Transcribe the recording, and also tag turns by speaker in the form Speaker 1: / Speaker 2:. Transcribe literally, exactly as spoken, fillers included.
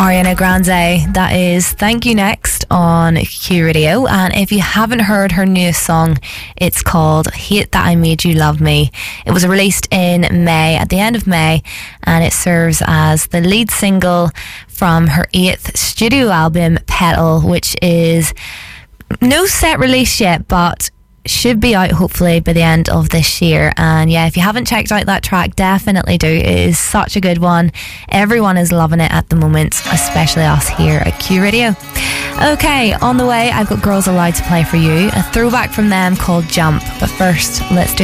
Speaker 1: Ariana Grande, that is Thank You Next on Q Radio. And if you haven't heard her newest song, it's called Hate That I Made You Love Me. It was released in May, at the end of May, and it serves as the lead single from her eighth studio album, Petal, which is no set release yet, but should be out hopefully by the end of this year. And yeah, if you haven't checked out that track, definitely do. It is such a good one. Everyone is loving it at the moment, especially us here at Q Radio. Okay, on the way, I've got Girls Aloud to play for you, a throwback from them called Jump. But first, let's do